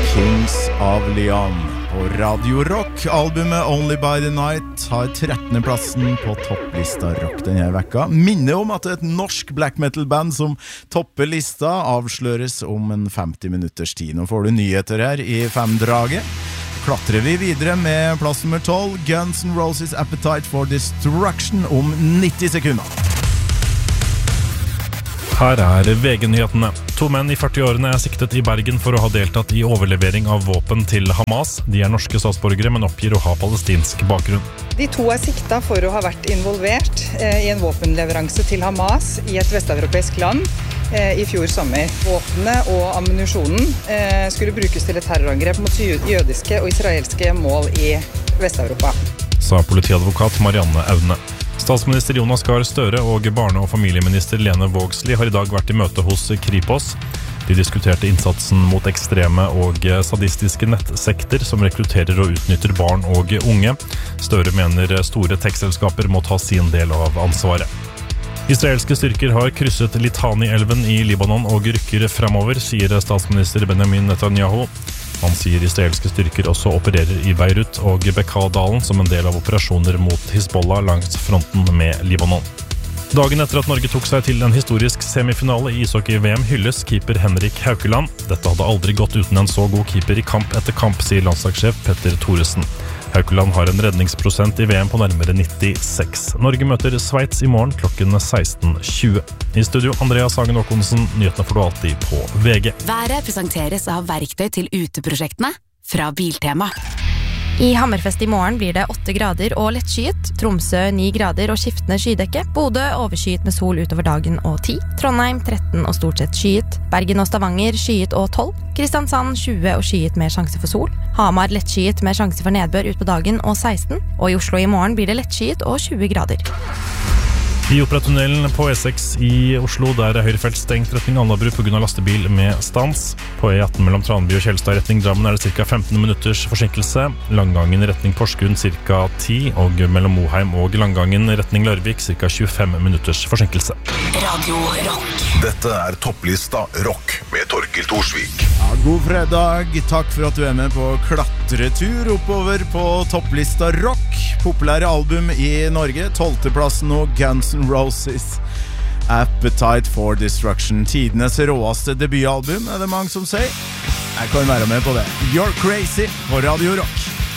Kings of Leon på Radio Rock. Albumet Only by the Night har 13. plassen på topplista rock denne vekka. Minner om at et norsk black metal band som topper lista avsløres om en 50 minutters tid. Nå får du nyheter her i femdraget. Klatrer vi videre med plass nummer 12, Guns N' Roses Appetite for Destruction om 90 sekunder. Her VG-nyhetene. 2 menn i 40-årene siktet i Bergen for å ha deltatt i overlevering av våpen til Hamas. De norske statsborgere, men oppgir å ha palestinsk bakgrunn. De 2 sikta for å ha vært involvert i en våpenleveranse til Hamas i et vesteuropeisk land i fjor sommer. Våpnene og ammunisjonen skulle brukes til et terrorangrep mot jødiske og israelske mål i Vest-Europa. Sa politiadvokat Marianne Aune. Statsminister Jonas Gahr Støre og barne- og familieminister Lene Vågslid har i dag vært i møte hos Kripos. De diskuterte innsatsen mot ekstreme og sadistiske nettsekter som rekrutterer og utnytter barn og unge. Støre mener store tech-selskaper må ta sin del av ansvaret. Israelske styrker har krysset Litani-elven i Libanon og rykker fremover, sier statsminister Benjamin Netanyahu. Han sier israelske styrker også opererer i Beirut og Bekaa-dalen som en del av operasjoner mot Hizbollah langs fronten med Libanon. Dagen etter at Norge tok seg til en historisk semifinale i ishockey-VM hylles keeper Henrik Haukeland. Dette hadde aldri gått uten en så god keeper i kamp etter kamp, sier landslagssjef Petter Thoresen. Haukeland har en redningsprosent i VM på nærmere 96. Norge møter Sveits i morgen klokken 16:20. I studio, Andreas Hagen Håkonsen, nyhetene får du alltid på VG. Været presenteres av verktøy til uteprosjektene fra Biltema. I Hammerfest i morgen blir det 8 grader og lettskyet. Tromsø 9 grader og skiftende skydekke. Bodø overskyet med sol utover dagen og 10. Trondheim 13 og stort sett skyet. Bergen og Stavanger skyet og 12. Kristiansand 20 og skyet med sjanse for sol. Hamar lettskyet med sjanse for nedbør ut på dagen og 16. Og i Oslo i morgen blir det lettskyet og 20 grader. I operatunnelen på E6 i Oslo der høyrefelt stengt retning Alnabru på grunn av lastebil med stans. På E18 mellom Tranby og Kjellstad retning Drammen det ca. 15 minutters forsinkelse. Langgangen retning Porsgrunn ca. 10, og mellom Moheim og Langgangen retning Larvik ca. 25 minutters forsinkelse. Radio Rock. Dette topplista rock med Torkild Thorsvik. Ja, god fredag. Takk for at du med på klatretur oppover på topplista rock. Populære album i Norge. 12. plassen og Guns N' Roses Appetite for Destruction. Tidenes råeste debutalbum, det mange som sier. Jeg kan være med på det. You're Crazy på Radio Rock.